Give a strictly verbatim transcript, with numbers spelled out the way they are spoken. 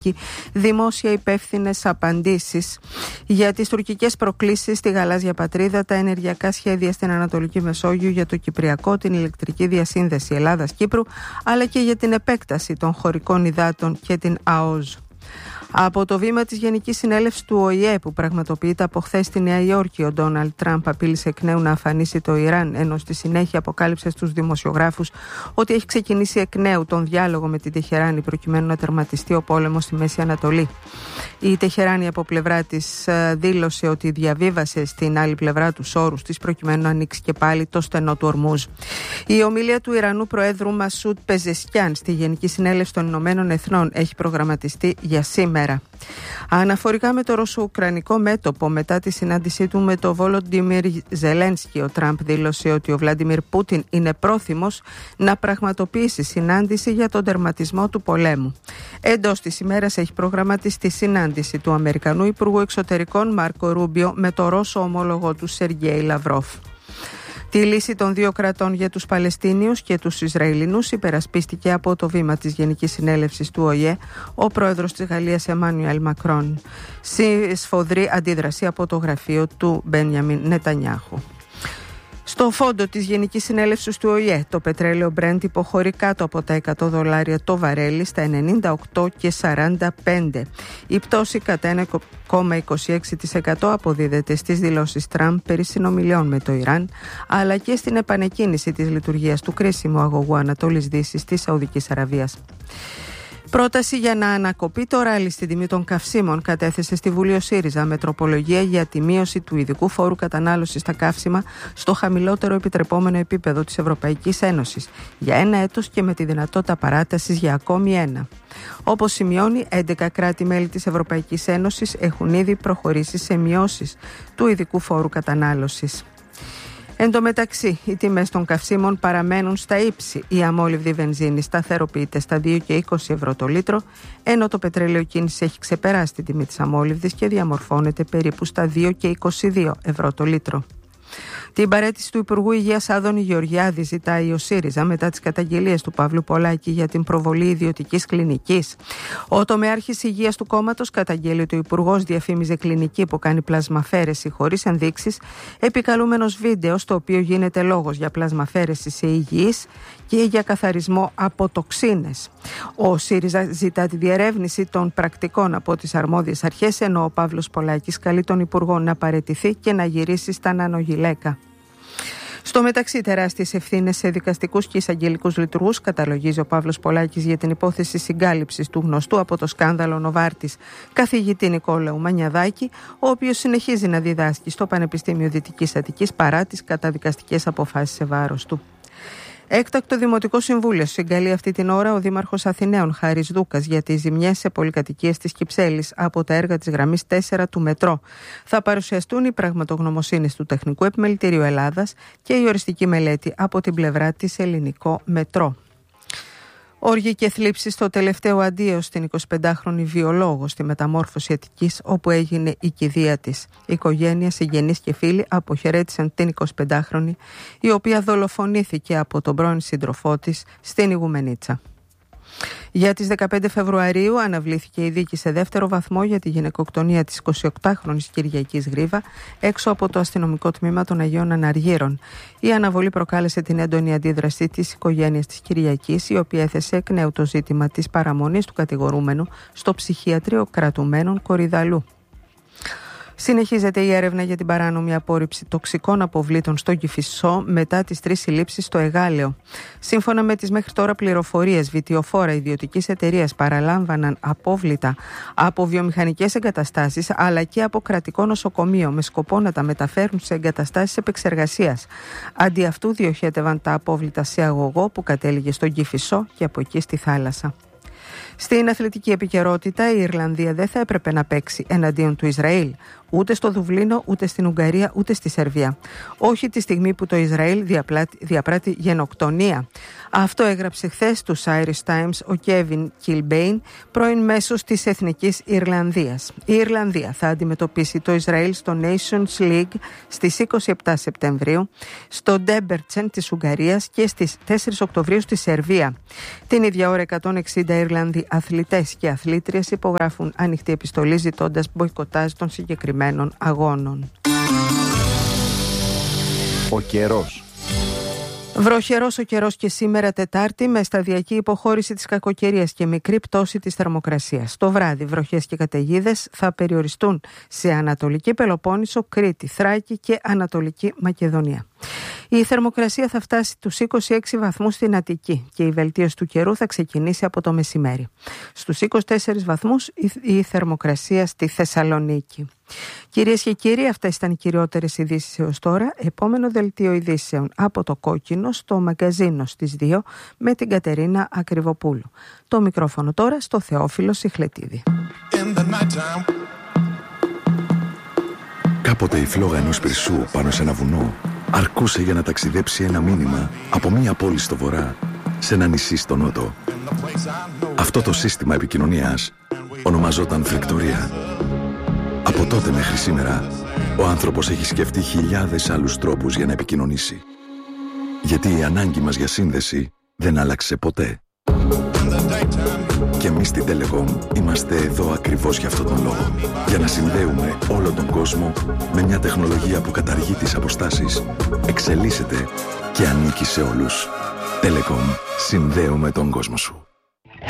δημόσια υπεύθυνες απαντήσεις για τις τουρκικές προκλήσεις στη γαλάζια πατρίδα, τα ενεργειακά σχέδια στην Ανατολική Μεσόγειο, για το Κυπριακό, την ηλεκτρική διασύνδεση Ελλάδας-Κύπρου, αλλά και για την επέκταση των χωρικών υδάτων και την ΑΟΖ. Από το βήμα της Γενικής Συνέλευσης του Ο Η Ε που πραγματοποιείται από χθες στη Νέα Υόρκη, ο Ντόναλντ Τραμπ απείλησε εκ νέου να αφανίσει το Ιράν, ενώ στη συνέχεια αποκάλυψε στους δημοσιογράφους ότι έχει ξεκινήσει εκ νέου τον διάλογο με την Τεχεράνη προκειμένου να τερματιστεί ο πόλεμος στη Μέση Ανατολή. Η Τεχεράνη από πλευρά της δήλωσε ότι διαβίβασε στην άλλη πλευρά τους όρους της προκειμένου να ανοίξει και πάλι το στενό του Ορμούζ. Η ομιλία του Ιρανού Προέδρου Μασούντ Πεζεσκιάν στη Γενική Συνέλευση των Ηνωμένων Εθνών έχει προγραμματιστεί για σήμερα. Αναφορικά με το ρωσο-ουκρανικό μέτωπο, μετά τη συνάντησή του με τον Βολοντίμιρ Ζελένσκι, ο Τραμπ δήλωσε ότι ο Βλάντιμιρ Πούτιν είναι πρόθυμος να πραγματοποιήσει συνάντηση για τον τερματισμό του πολέμου. Εντός της ημέρας έχει προγραμματιστεί συνάντηση του Αμερικανού Υπουργού Εξωτερικών Μάρκο Ρούμπιο με το Ρώσο ομόλογο του Σεργέη Λαυρόφ. Τη λύση των δύο κρατών για τους Παλαιστίνιους και τους Ισραηλινούς υπερασπίστηκε από το βήμα της Γενικής Συνέλευσης του Ο Η Ε ο πρόεδρος της Γαλλίας Εμμάνουελ Μακρόν, σε σφοδρή αντίδραση από το γραφείο του Μπένιαμιν Νετανιάχου. Στο φόντο της Γενικής Συνέλευσης του Ο Η Ε, το πετρέλαιο Brent υποχωρεί κάτω από τα εκατό δολάρια το βαρέλι στα ενενήντα οκτώ και σαράντα πέντε. Η πτώση κατά ένα κόμμα είκοσι έξι τοις εκατό αποδίδεται στις δηλώσεις Τραμπ περί συνομιλιών με το Ιράν, αλλά και στην επανεκκίνηση της λειτουργίας του κρίσιμου αγωγού Ανατολής Δύσης της Σαουδικής Αραβίας. Πρόταση για να ανακοπεί το ράλι στην τιμή των καυσίμων κατέθεσε στη Βουλή ο ΣΥΡΙΖΑ με τροπολογία για τη μείωση του ειδικού φόρου κατανάλωσης στα καύσιμα στο χαμηλότερο επιτρεπόμενο επίπεδο της Ευρωπαϊκής Ένωσης για ένα έτος και με τη δυνατότητα παράτασης για ακόμη ένα. Όπως σημειώνει, έντεκα κράτη-μέλη της Ευρωπαϊκής Ένωσης έχουν ήδη προχωρήσει σε μειώσεις του ειδικού φόρου κατανάλωσης. Εν τω μεταξύ, οι τιμές των καυσίμων παραμένουν στα ύψη. Η αμόλυβδη βενζίνη σταθεροποιείται στα δύο και είκοσι ευρώ το λίτρο, ενώ το πετρέλαιο κίνηση έχει ξεπεράσει την τιμή της αμόλυβδης και διαμορφώνεται περίπου στα δύο και είκοσι δύο ευρώ το λίτρο. Την παραίτηση του Υπουργού Υγείας Άδωνη Γεωργιάδη ζητάει ο ΣΥΡΙΖΑ μετά τις καταγγελίες του Παύλου Πολάκη για την προβολή ιδιωτικής κλινικής. Ο τομεάρχης υγείας του κόμματος καταγγέλει ότι ο Υπουργός διαφήμιζε κλινική που κάνει πλασμαφέρεση χωρίς ενδείξεις, επικαλούμενος βίντεο στο οποίο γίνεται λόγος για πλασμαφέρεση σε υγιείς και για καθαρισμό από τοξίνες. Ο ΣΥΡΙΖΑ ζητά τη διερεύνηση των πρακτικών από τις αρμόδιες αρχές, ενώ ο Παύλος Πολάκης καλεί τον Υπουργό να παραιτηθεί και να γυρίσει στα νανογυλαίκα. Στο μεταξύ, τεράστιες ευθύνες σε δικαστικούς και εισαγγελικούς λειτουργούς καταλογίζει ο Παύλος Πολάκης για την υπόθεση συγκάλυψης του γνωστού από το σκάνδαλο Νοβάρτης καθηγητή Νικόλαου Μανιαδάκη, ο οποίος συνεχίζει να διδάσκει στο Πανεπιστήμιο Δυτικής Αττικής παρά τις καταδικαστικές αποφάσεις σε βάρος του. Έκτακτο Δημοτικό Συμβούλιο συγκαλεί αυτή την ώρα ο Δήμαρχος Αθηναίων Χάρης Δούκας για τις ζημιές σε πολυκατοικίες της Κυψέλης από τα έργα της γραμμής τέσσερα του μετρό. Θα παρουσιαστούν οι πραγματογνωμοσύνες του Τεχνικού Επιμελητηρίου Ελλάδας και η οριστική μελέτη από την πλευρά της Ελληνικό Μετρό. Όργη και θλίψη στο τελευταίο αντίο στην εικοσιπεντάχρονη βιολόγο στη Μεταμόρφωση Αττικής, όπου έγινε η κηδεία της. Η οικογένεια, συγγενείς και φίλοι αποχαιρέτησαν την εικοσιπεντάχρονη, η οποία δολοφονήθηκε από τον πρώην σύντροφό της στην Ιγουμενίτσα. Για τις δεκαπέντε Φεβρουαρίου αναβλήθηκε η δίκη σε δεύτερο βαθμό για τη γυναικοκτονία της εικοσιοκτάχρονης Κυριακής Γρίβα έξω από το αστυνομικό τμήμα των Αγίων Αναργύρων. Η αναβολή προκάλεσε την έντονη αντίδραση της οικογένειας της Κυριακής, η οποία έθεσε εκ νέου το ζήτημα της παραμονής του κατηγορούμενου στο ψυχιατρίο κρατουμένων Κορυδαλού. Συνεχίζεται η έρευνα για την παράνομη απόρριψη τοξικών αποβλήτων στο Κηφισό μετά τις τρεις συλλήψεις στο Εγάλεο. Σύμφωνα με τις μέχρι τώρα πληροφορίες, βιτιοφόρα ιδιωτικής εταιρείας παραλάμβαναν απόβλητα από βιομηχανικές εγκαταστάσεις αλλά και από κρατικό νοσοκομείο με σκοπό να τα μεταφέρουν σε εγκαταστάσεις επεξεργασίας. Αντί αυτού διοχέτευαν τα απόβλητα σε αγωγό που κατέληγε στον Κηφισό και από εκεί στη θάλασσα. Στην αθλητική επικαιρότητα, η Ιρλανδία δεν θα έπρεπε να παίξει εναντίον του Ισραήλ. ούτε στο Δουβλίνο, ούτε στην Ουγγαρία, ούτε στη Σερβία. Όχι τη στιγμή που το Ισραήλ διαπλάτη, διαπράττει γενοκτονία. Αυτό έγραψε χθες του Irish Times ο Κέβιν Κιλμπέιν, πρώην μέσος της Εθνικής Ιρλανδίας. Η Ιρλανδία θα αντιμετωπίσει το Ισραήλ στο Nations League στις είκοσι επτά Σεπτεμβρίου, στο Ντέμπερτσεν της Ουγγαρίας και στις τέσσερις Οκτωβρίου στη Σερβία. Την ίδια ώρα εκατόν εξήντα Ιρλανδοί αθλητές και αθλήτριες υπογράφουν ανοιχτή επιστολή ζητώντας μποϊκοτάζ των συγκεκριμένων αγώνων. Ο καιρός. Βροχερός ο καιρός και σήμερα Τετάρτη, με σταδιακή υποχώρηση της κακοκαιρίας και μικρή πτώση της θερμοκρασίας. Το βράδυ βροχές και καταιγίδες θα περιοριστούν σε Ανατολική Πελοπόννησο, Κρήτη, Θράκη και Ανατολική Μακεδονία. Η θερμοκρασία θα φτάσει τους είκοσι έξι βαθμούς στην Αττική και η βελτίωση του καιρού θα ξεκινήσει από το μεσημέρι. Στους είκοσι τέσσερις βαθμούς η θερμοκρασία στη Θεσσαλονίκη. Κυρίες και κύριοι, αυτές ήταν οι κυριότερες ειδήσεις έως τώρα. Επόμενο δελτίο ειδήσεων από το Κόκκινο στο μαγκαζίνο στις δύο με την Κατερίνα Ακριβοπούλου. Το μικρόφωνο τώρα στο Θεόφιλο Σιχλετίδη. Κάποτε η φλόγα ενός πυρσού πάνω σε ένα βουνό αρκούσε για να ταξιδέψει ένα μήνυμα από μία πόλη στο βορρά σε ένα νησί στο νότο. Αυτό το σύστημα επικοινωνίας ονομαζόταν φρεκτορία. Από τότε μέχρι σήμερα, ο άνθρωπος έχει σκεφτεί χιλιάδες άλλους τρόπους για να επικοινωνήσει. Γιατί η ανάγκη μας για σύνδεση δεν άλλαξε ποτέ. Και εμείς στην Telecom είμαστε εδώ ακριβώς για αυτόν τον λόγο. Για να συνδέουμε όλο τον κόσμο με μια τεχνολογία που καταργεί τις αποστάσεις, εξελίσσεται και ανήκει σε όλους. Telecom. Συνδέουμε τον κόσμο σου.